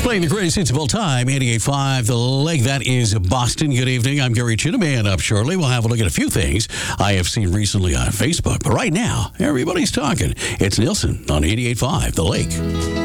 Playing the greatest hits of all time, 88.5 The Lake. That is Boston. Good evening. I'm Gary Chinaman. Up shortly, we'll have a look at a few things I have seen recently on Facebook. But right now, everybody's talking. It's Nielsen on 88.5 The Lake.